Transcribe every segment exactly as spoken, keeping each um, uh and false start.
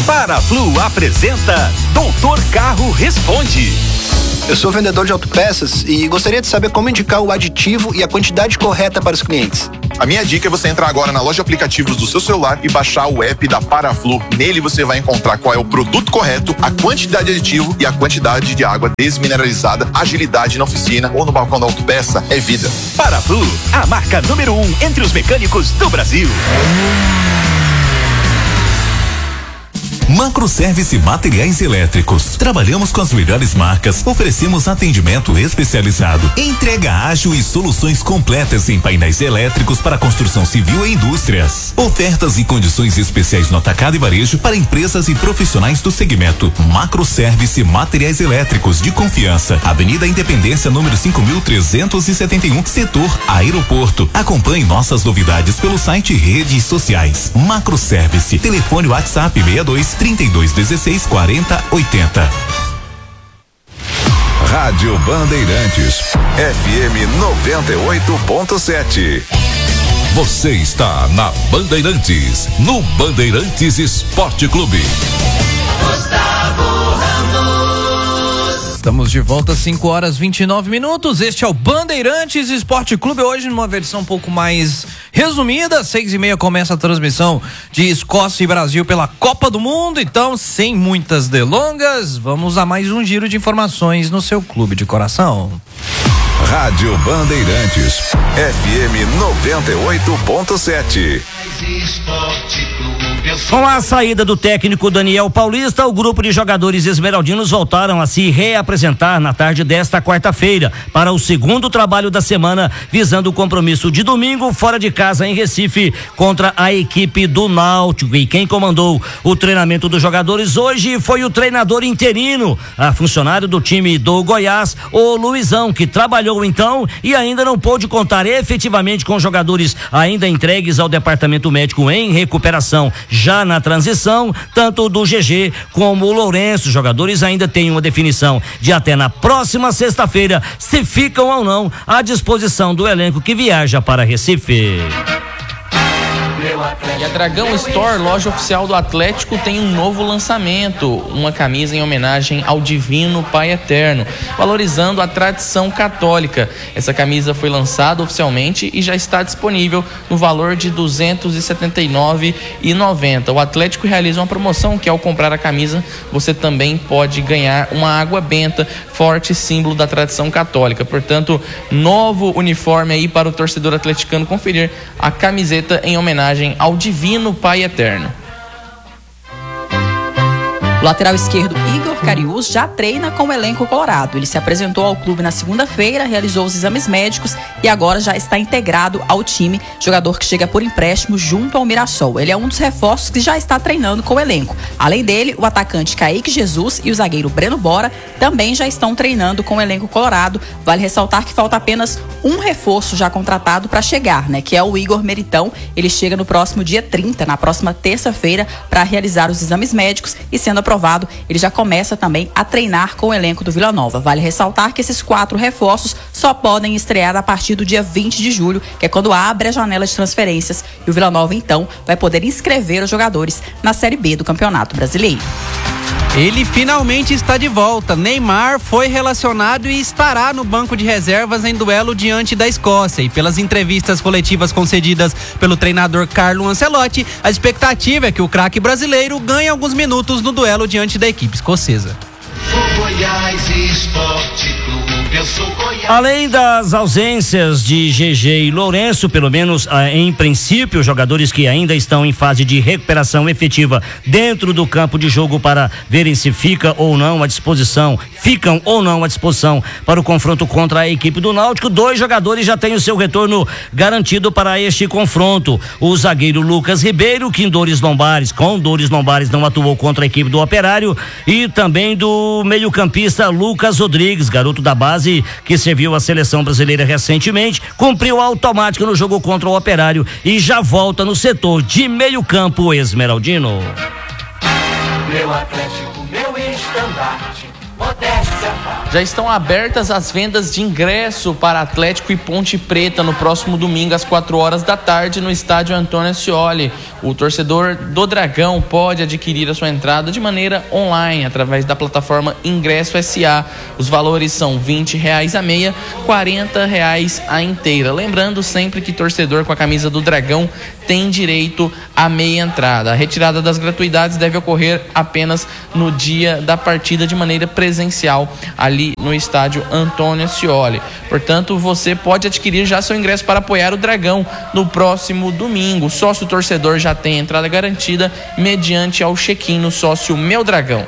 Paraflu apresenta Doutor Carro Responde. Eu sou vendedor de autopeças e gostaria de saber como indicar o aditivo e a quantidade correta para os clientes. A minha dica é você entrar agora na loja de aplicativos do seu celular e baixar o app da Paraflu. Nele você vai encontrar qual é o produto correto, a quantidade de aditivo e a quantidade de água desmineralizada. Agilidade na oficina ou no balcão da autopeça é vida. Paraflu, a marca número um entre os mecânicos do Brasil. Macroservice Materiais Elétricos. Trabalhamos com as melhores marcas, oferecemos atendimento especializado, entrega ágil e soluções completas em painéis elétricos para construção civil e indústrias. Ofertas e condições especiais no atacado e varejo para empresas e profissionais do segmento. Macroservice Materiais Elétricos de confiança. Avenida Independência, número cinco mil trezentos e setenta e um, setor Aeroporto. Acompanhe nossas novidades pelo site e redes sociais. Macroservice. Telefone WhatsApp seis dois, trinta e dois, dezesseis, quarenta, oitenta. Rádio Bandeirantes, F M noventa e oito ponto sete. Você está na Bandeirantes, no Bandeirantes Esporte Clube. Gustavo Ramos. Estamos de volta, cinco horas e vinte e nove minutos. Este é o Bandeirantes Esporte Clube, hoje numa versão um pouco mais resumida. Seis e meia começa a transmissão de Escócia e Brasil pela Copa do Mundo. Então, sem muitas delongas, vamos a mais um giro de informações no seu clube de coração. Rádio Bandeirantes, F M noventa e oito ponto sete. Com a saída do técnico Daniel Paulista, o grupo de jogadores esmeraldinos voltaram a se reapresentar na tarde desta quarta-feira para o segundo trabalho da semana, visando o compromisso de domingo fora de casa em Recife contra a equipe do Náutico. E quem comandou o treinamento dos jogadores hoje foi o treinador interino, a funcionário do time do Goiás, o Luizão, que trabalhou então e ainda não pôde contar efetivamente com jogadores ainda entregues ao departamento médico em recuperação. Já na transição, tanto do G G como o Lourenço, jogadores ainda têm uma definição de até na próxima sexta-feira se ficam ou não à disposição do elenco que viaja para Recife. E a Dragão Store, loja oficial do Atlético, tem um novo lançamento, uma camisa em homenagem ao Divino Pai Eterno, valorizando a tradição católica. Essa camisa foi lançada oficialmente e já está disponível no valor de duzentos e setenta e nove reais e noventa centavos. O Atlético realiza uma promoção que, ao comprar a camisa, você também pode ganhar uma água benta, forte símbolo da tradição católica. Portanto, novo uniforme aí para o torcedor atleticano conferir a camiseta em homenagem ao Divino Pai Eterno. O lateral esquerdo Igor Cariús já treina com o elenco colorado. Ele se apresentou ao clube na segunda-feira, realizou os exames médicos e agora já está integrado ao time, jogador que chega por empréstimo junto ao Mirassol. Ele é um dos reforços que já está treinando com o elenco. Além dele, o atacante Kaique Jesus e o zagueiro Breno Bora também já estão treinando com o elenco colorado. Vale ressaltar que falta apenas um reforço já contratado para chegar, né? Que é o Igor Meritão. Ele chega no próximo dia trinta, na próxima terça-feira, para realizar os exames médicos e, sendo aprovado, ele já começa também a treinar com o elenco do Vila Nova. Vale ressaltar que esses quatro reforços só podem estrear a partir do dia vinte de julho, que é quando abre a janela de transferências, e o Vila Nova então vai poder inscrever os jogadores na Série B do Campeonato Brasileiro. Ele finalmente está de volta. Neymar foi relacionado e estará no banco de reservas em duelo diante da Escócia. E pelas entrevistas coletivas concedidas pelo treinador Carlo Ancelotti, a expectativa é que o craque brasileiro ganhe alguns minutos no duelo diante da equipe escocesa. Goiás Esporte Clube, eu sou Goiás. Além das ausências de G G e Lourenço, pelo menos ah, em princípio, jogadores que ainda estão em fase de recuperação efetiva dentro do campo de jogo para verem se fica ou não à disposição, ficam ou não à disposição para o confronto contra a equipe do Náutico. Dois jogadores já têm o seu retorno garantido para este confronto. O zagueiro Lucas Ribeiro, que em dores lombares, com dores lombares, não atuou contra a equipe do Operário, e também do meio-campista Lucas Rodrigues, garoto da base que serviu a seleção brasileira recentemente, cumpriu a automática no jogo contra o Operário e já volta no setor de meio-campo esmeraldino. Meu Atlético, meu estandarte. Já estão abertas as vendas de ingresso para Atlético e Ponte Preta no próximo domingo às quatro horas da tarde no estádio Antônio Ascioli. O torcedor do Dragão pode adquirir a sua entrada de maneira online através da plataforma Ingresso S A. Os valores são vinte reais a meia, quarenta reais a inteira. Lembrando sempre que torcedor com a camisa do Dragão tem direito à meia entrada. A retirada das gratuidades deve ocorrer apenas no dia da partida de maneira presencial ali no estádio Antônio Ascioli. Portanto, você pode adquirir já seu ingresso para apoiar o Dragão no próximo domingo. O sócio torcedor já tem entrada garantida mediante ao check-in no sócio Meu Dragão.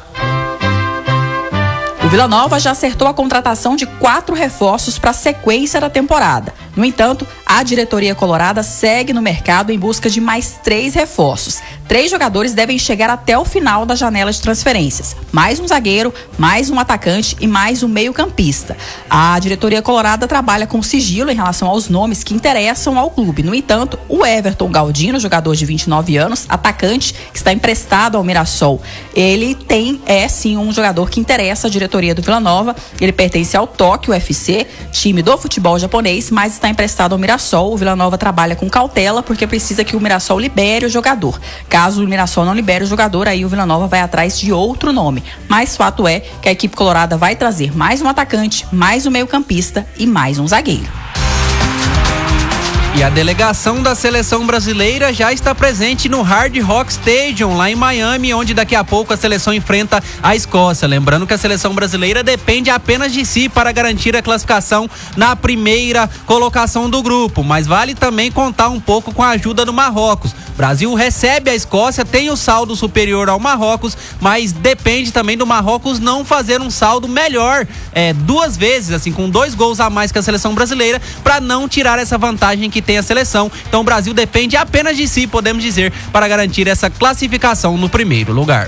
O Vila Nova já acertou a contratação de quatro reforços para a sequência da temporada. No entanto, a diretoria colorada segue no mercado em busca de mais três reforços. Três jogadores devem chegar até o final da janela de transferências. Mais um zagueiro, mais um atacante e mais um meio-campista. A diretoria colorada trabalha com sigilo em relação aos nomes que interessam ao clube. No entanto, o Everton Galdino, jogador de vinte e nove anos, atacante, que está emprestado ao Mirassol, ele tem, é sim, um jogador que interessa a diretoria do Vila Nova. Ele pertence ao Tóquio F C, time do futebol japonês, mas está emprestado ao Mirassol. O Vila Nova trabalha com cautela porque precisa que o Mirassol libere o jogador. Caso o Mirassol não libere o jogador, aí o Vila Nova vai atrás de outro nome. Mas fato é que a equipe colorada vai trazer mais um atacante, mais um meio-campista e mais um zagueiro. E a delegação da seleção brasileira já está presente no Hard Rock Stadium, lá em Miami, onde daqui a pouco a seleção enfrenta a Escócia. Lembrando que a seleção brasileira depende apenas de si para garantir a classificação na primeira colocação do grupo, mas vale também contar um pouco com a ajuda do Marrocos. O Brasil recebe a Escócia, tem o saldo superior ao Marrocos, mas depende também do Marrocos não fazer um saldo melhor, é, duas vezes, assim, com dois gols a mais que a seleção brasileira, para não tirar essa vantagem que tem a seleção. Então o Brasil depende apenas de si, podemos dizer, para garantir essa classificação no primeiro lugar.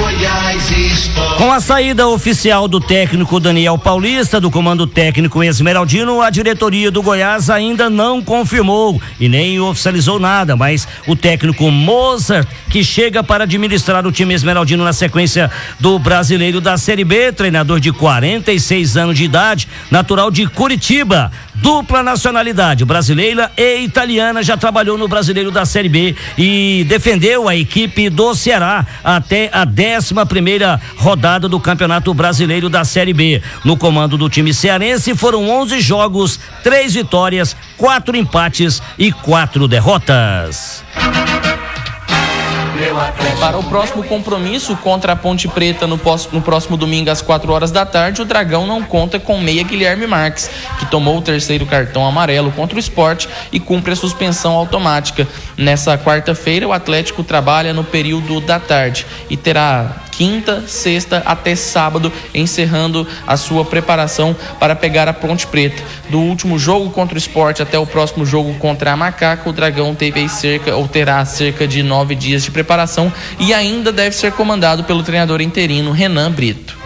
Com a saída oficial do técnico Daniel Paulista do comando técnico esmeraldino, a diretoria do Goiás ainda não confirmou e nem oficializou nada, mas o técnico Mozart, que chega para administrar o time esmeraldino na sequência do Brasileiro da Série B, treinador de quarenta e seis anos de idade, natural de Curitiba, dupla nacionalidade brasileira e italiana, já trabalhou no Brasileiro da Série B e defendeu a equipe do Ceará até a décima primeira rodada do Campeonato Brasileiro da Série B. No comando do time cearense foram onze jogos, três vitórias, quatro empates e quatro derrotas. Para o próximo compromisso contra a Ponte Preta no, pós, no próximo domingo às quatro horas da tarde, o Dragão não conta com meia Guilherme Marques, que tomou o terceiro cartão amarelo contra o Sport e cumpre a suspensão automática. Nessa quarta-feira, o Atlético trabalha no período da tarde e terá quinta, sexta até sábado, encerrando a sua preparação para pegar a Ponte Preta. Do último jogo contra o Sport até o próximo jogo contra a Macaca, o Dragão teve aí cerca, ou terá cerca de nove dias de preparação e ainda deve ser comandado pelo treinador interino Renan Brito.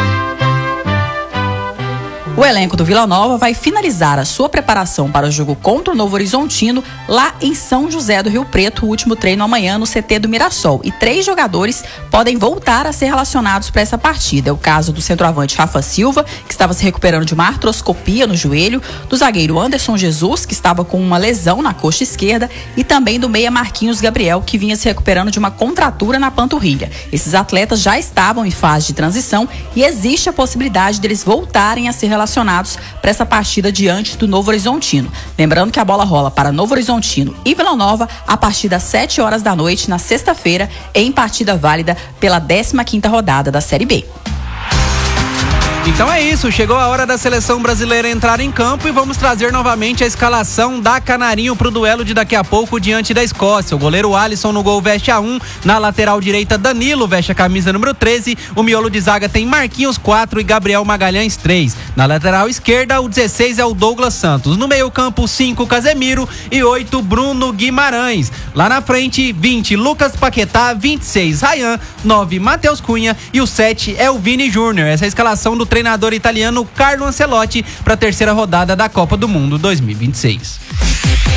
O elenco do Vila Nova vai finalizar a sua preparação para o jogo contra o Novo Horizontino lá em São José do Rio Preto. O último treino amanhã no C T do Mirassol. E três jogadores podem voltar a ser relacionados para essa partida. É o caso do centroavante Rafa Silva, que estava se recuperando de uma artroscopia no joelho, do zagueiro Anderson Jesus, que estava com uma lesão na coxa esquerda, e também do meia Marquinhos Gabriel, que vinha se recuperando de uma contratura na panturrilha. Esses atletas já estavam em fase de transição e existe a possibilidade deles voltarem a ser relacionados relacionados para essa partida diante do Novo Horizontino. Lembrando que a bola rola para Novo Horizontino e Vila Nova a partir das sete horas da noite na sexta-feira, em partida válida pela décima quinta rodada da Série B. Então é isso, chegou a hora da seleção brasileira entrar em campo e vamos trazer novamente a escalação da Canarinho pro duelo de daqui a pouco diante da Escócia. O goleiro Alisson no gol veste a um, na lateral direita Danilo veste a camisa número treze, o miolo de zaga tem Marquinhos quatro e Gabriel Magalhães três. Na lateral esquerda o dezesseis é o Douglas Santos, no meio campo cinco Casemiro e oito Bruno Guimarães. Lá na frente vinte Lucas Paquetá, vinte e seis Ryan, nove Matheus Cunha e o sete é o Vini Júnior. Essa é a escalação do treinador italiano Carlo Ancelotti para a terceira rodada da Copa do Mundo dois mil e vinte e seis.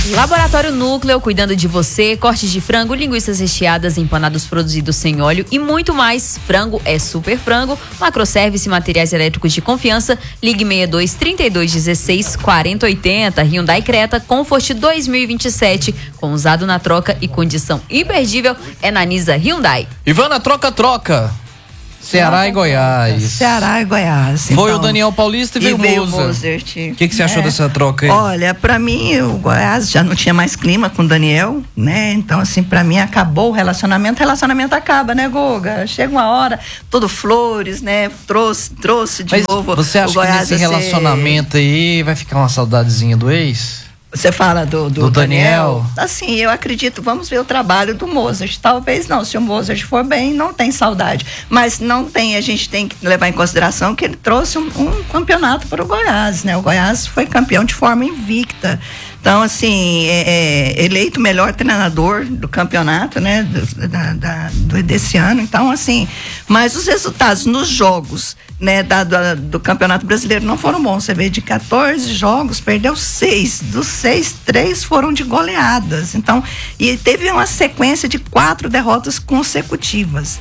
Laboratório Núcleo, cuidando de você, cortes de frango, linguiças recheadas, empanados produzidos sem óleo e muito mais. Frango é super frango. Macroservice, materiais elétricos de confiança. Ligue sessenta e dois, trinta e dois, dezesseis, quarenta, oitenta. Hyundai Creta Comfort dois mil e vinte e sete, com usado na troca e condição imperdível é na Nisa Hyundai. Ivana, troca-troca. Ceará e Goiás. Ceará e Goiás. Foi então, o Daniel Paulista e veio, e veio o Mozart. O que, que você achou É. dessa troca aí? Olha, pra mim o Goiás já não tinha mais clima com o Daniel, né? Então assim, pra mim acabou o relacionamento. O relacionamento acaba, né, Goga? Chega uma hora, todo flores, né? Trouxe, trouxe de Mas novo você acha o Goiás que nesse a ser- relacionamento aí vai ficar uma saudadezinha do ex? Você fala do, do, Do Daniel? Daniel? Assim, eu acredito, vamos ver o trabalho do Mozart. Talvez não, se o Mozart for bem, não tem saudade. Mas não tem, a gente tem que levar em consideração que ele trouxe um, um campeonato para o Goiás, né? O Goiás foi campeão de forma invicta. Então, assim, é, é eleito o melhor treinador do campeonato, né? Do, da, da- do- desse ano. Então, assim, mas os resultados nos jogos, né, da, da- do Campeonato Brasileiro não foram bons. Você vê, de quatorze jogos, perdeu seis. Dos seis, três foram de goleadas. Então, e teve uma sequência de quatro derrotas consecutivas.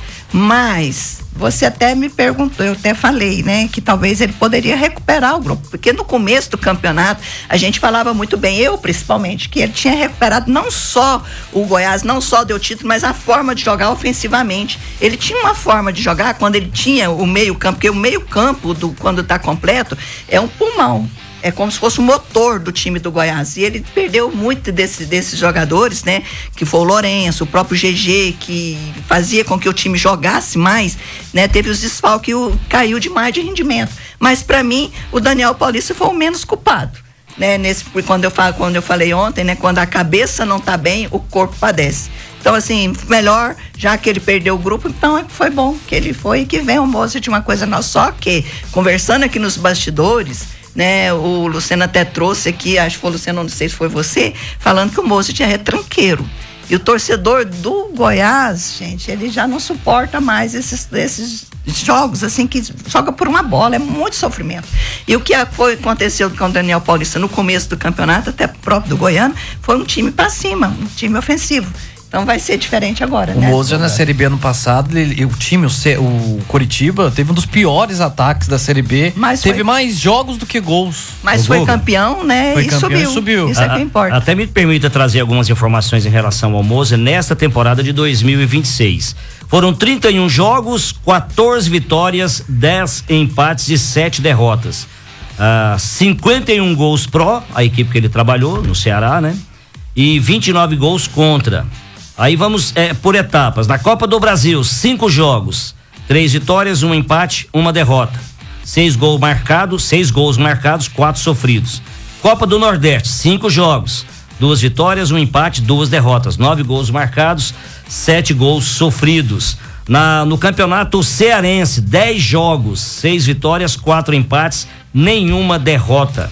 Mas você até me perguntou, eu até falei, né, que talvez ele poderia recuperar o grupo, porque no começo do campeonato a gente falava muito bem, eu principalmente, que ele tinha recuperado não só o Goiás, não só deu título, mas a forma de jogar ofensivamente. Ele tinha uma forma de jogar quando ele tinha o meio campo, porque o meio campo, do, quando está completo, é um pulmão. É como se fosse o motor do time do Goiás. E ele perdeu muito desse, desses jogadores, né? Que foi o Lourenço, o próprio G G, que fazia com que o time jogasse mais, né? Teve os desfalques e o- caiu demais de rendimento. Mas, para mim, o Daniel Paulista foi o menos culpado. Né? Nesse, quando, eu falo, quando eu falei ontem, né? Quando a cabeça não tá bem, o corpo padece. Então, assim, melhor, já que ele perdeu o grupo, então é- foi bom que ele foi e que vem o Mozart de uma coisa não. Só que, conversando aqui nos bastidores, né, o Luciano até trouxe aqui, acho que foi o Luciano, não sei se foi você, falando que o Mozart é retranqueiro. E o torcedor do Goiás, gente, ele já não suporta mais esses, esses jogos, assim, que joga por uma bola, é muito sofrimento. E o que foi, aconteceu com o Daniel Paulista no começo do campeonato, até próprio do Goiano, foi um time pra cima, um time ofensivo. Então vai ser diferente agora, O né? Mozart na Série B ano passado, ele, o time, o, C, o Coritiba, teve um dos piores ataques da Série B. Mas teve foi- mais jogos do que gols. Mas Ô, foi Guga, campeão, né? Foi e campeão subiu. e subiu. Isso é que A- importa. Até me permita trazer algumas informações em relação ao Mozart nesta temporada de dois mil e vinte e seis. Foram trinta e um jogos, quatorze vitórias, dez empates e sete derrotas. Ah, cinquenta e um gols pró, a equipe que ele trabalhou no Ceará, né? E vinte e nove gols contra. Aí vamos é, por etapas. Na Copa do Brasil, cinco jogos, três vitórias, um empate, uma derrota. Seis gols marcados, seis gols marcados, quatro sofridos. Copa do Nordeste, cinco jogos, duas vitórias, um empate, duas derrotas. Nove gols marcados, sete gols sofridos. Na, no Campeonato Cearense, dez jogos, seis vitórias, quatro empates, nenhuma derrota.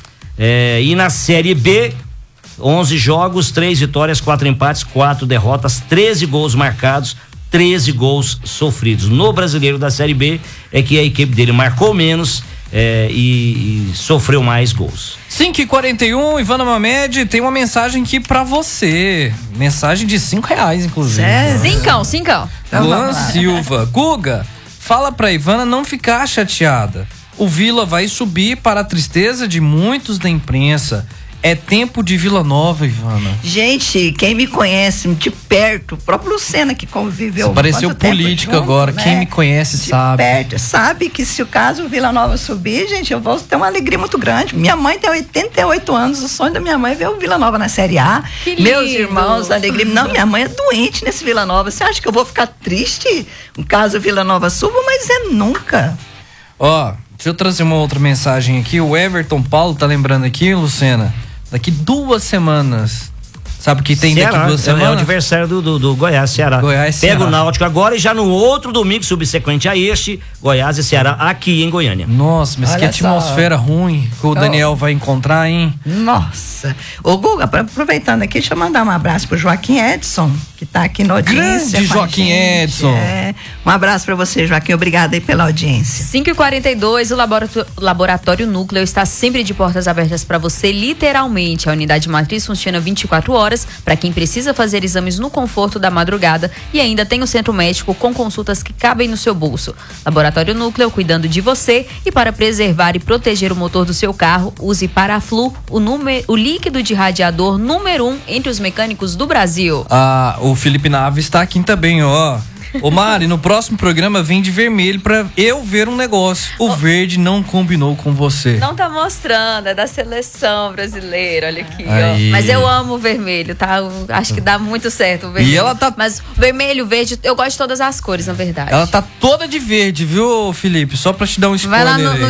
É, e na Série B, onze jogos, três vitórias, quatro empates, quatro derrotas, treze gols marcados, treze gols sofridos. No Brasileiro da Série B é que a equipe dele marcou menos é, e, e sofreu mais gols. cinco e quarenta e um, Ivana Mamed, tem uma mensagem aqui pra você. Mensagem de cinco reais, inclusive. Cincão, cincão. Luan Silva. Guga, fala pra Ivana não ficar chateada. O Vila vai subir para a tristeza de muitos da imprensa. É tempo de Vila Nova, Ivana. Gente, quem me conhece de perto, o próprio Lucena que conviveu. Você pareceu quanto tempo político junto, agora. né? Quem me conhece De sabe. perto, sabe que se o caso Vila Nova subir, gente, eu vou ter uma alegria muito grande. Minha mãe tem oitenta e oito anos, o sonho da minha mãe é ver o Vila Nova na Série A. Que Meus lindo. irmãos, alegria. Não, minha mãe é doente nesse Vila Nova. Você acha que eu vou ficar triste no caso Vila Nova suba? Mas é nunca. Ó, deixa eu trazer uma outra mensagem aqui. O Everton Paulo tá lembrando aqui, Lucena. Daqui duas semanas. Sabe o que tem Ceará, daqui duas é, é o semanas? adversário do, do, do Goiás, Ceará. Goiás, Pega Ceará. o Náutico agora e já no outro domingo subsequente a este, Goiás e Ceará aqui em Goiânia. Nossa, mas Olha que atmosfera só. ruim que o Daniel vai encontrar, hein? Nossa. Ô, Guga, aproveitando aqui, deixa eu mandar um abraço pro Joaquim Edson, que está aqui na audiência. Grande Joaquim Edson. É. Um abraço para você, Joaquim. Obrigada aí pela audiência. cinco e quarenta e dois, o laboratório, laboratório Núcleo está sempre de portas abertas para você, literalmente. A unidade matriz funciona vinte e quatro horas para quem precisa fazer exames no conforto da madrugada e ainda tem o centro médico com consultas que cabem no seu bolso. Laboratório Núcleo, cuidando de você, e para preservar e proteger o motor do seu carro, use Paraflu, o, número, o líquido de radiador número um entre os mecânicos do Brasil. Ah, o Felipe Naves está aqui também, ó. Ô Mari, no próximo programa vem de vermelho pra eu ver um negócio. O verde não combinou com você. Não tá mostrando, é da seleção brasileira, olha aqui, Aí. ó. Mas eu amo o vermelho, tá? Eu acho que dá muito certo o vermelho. E ela tá... Mas vermelho, verde, eu gosto de todas as cores, na verdade. Ela tá toda de verde, viu, Felipe? Só pra te dar um Vai lá spoiler no, aí. no